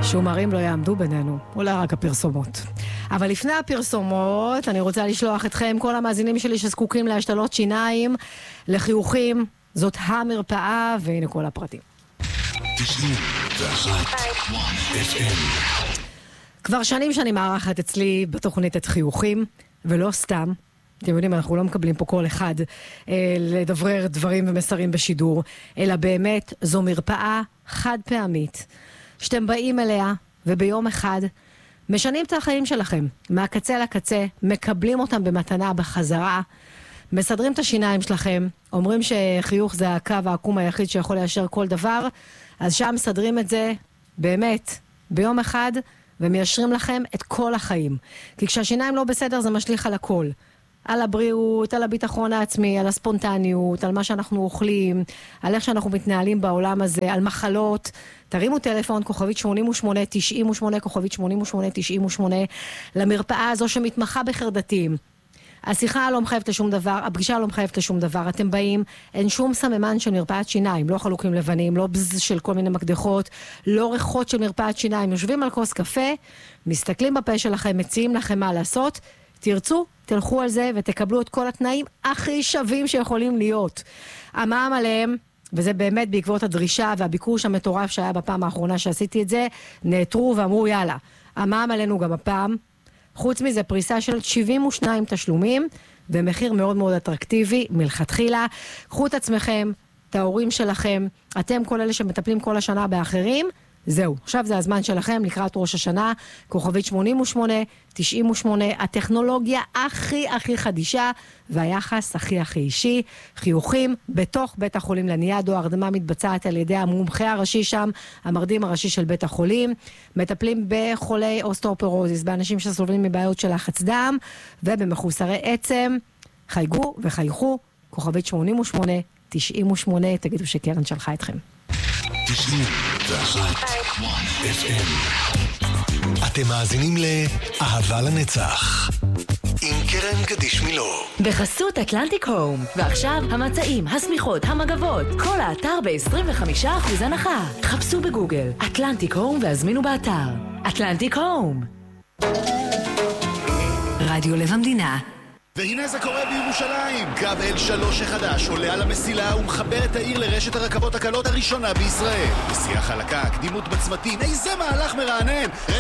שומרים לא יעמדו בינינו, אולי רק הפרסומות. אבל לפני הפרסומות, אני רוצה לשלוח אתכם, כל המאזינים שלי שזקוקים להשתלות שיניים, לחיוכים, זאת המרפאה, והנה כל הפרטים. 91 FM. כבר שנים שאני מערכת אצלי בתוכנית את חיוכים, ולא סתם. אתם יודעים, אנחנו לא מקבלים פה כל אחד לדברר דברים ומסרים בשידור, אלא באמת זו מרפאה חד פעמית, שאתם באים אליה וביום אחד משנים את החיים שלכם, מהקצה לקצה, מקבלים אותם במתנה בחזרה, מסדרים את השיניים שלכם, אומרים שחיוך זה הקו העקום היחיד שיכול ליישר כל דבר, אז שם מסדרים את זה באמת ביום אחד, ומיישרים לכם את כל החיים. כי כשהשיניים לא בסדר זה משליך על הכל. על הבריאות, על הביטחון העצמי, על הספונטניות, על מה שאנחנו אוכלים, על איך שאנחנו מתנהלים בעולם הזה, על מחלות. תרימו טלפון, כוכבית 8898, כוכבית 8898, למרפאה הזו שמתמחה בחרדתיים. השיחה לא מחייבת לשום דבר, הפגישה לא מחייבת לשום דבר. אתם באים, אין שום סממן של מרפאת שיניים, לא חלוקים לבנים, לא בז של כל מיני מקדחות, לא ריחות של מרפאת שיניים. יושבים על כוס קפה, מסתכלים בפה שלכם, מציעים לכם מה לעשות, תרצו, תלכו על זה ותקבלו את כל התנאים הכי שווים שיכולים להיות. המע"מ עליהם, וזה באמת בעקבות הדרישה והביקוש המטורף שהיה בפעם האחרונה שעשיתי את זה, נעתרו ואמרו יאללה, המע"מ עלינו גם הפעם. חוץ מזה פריסה של 72 תשלומים ומחיר מאוד מאוד אטרקטיבי מלכתחילה. קחו את עצמכם, את ההורים שלכם, אתם כל אלה שמטפלים כל השנה באחרים, זהו, עכשיו זה הזמן שלכם לקראת ראש השנה, כוכבית 88, 98, הטכנולוגיה הכי חדישה והיחס הכי אישי, חיוכים בתוך בית החולים לניאדו, הרדמה מתבצעת על ידי המומחה הראשי שם, המרדים הראשי של בית החולים, מטפלים בחולי אוסטאופורוזיס, באנשים שסובלים מבעיות של לחץ דם ובמחוסרי עצם, חייגו וחייכו, כוכבית 88, 98, תגידו שקרן שלחה אתכם. 91 FM. אתם מאזינים לאהבה לנצח עם קרן קדיש מילוא בחסות אטלנטיק הום. ועכשיו המצעים, הסמיכות, המגבות, כל האתר ב-25% הנחה. חפשו בגוגל אטלנטיק הום והזמינו באתר אטלנטיק הום. רדיו לב המדינה. והנה זה קורה בירושלים. קו L3 החדש עולה על המסילה ומחבר את העיר לרשת הרכבות הקלות הראשונה בישראל. נסיעה חלקה, קדימות בצמתים, איזה מהלך מרענן.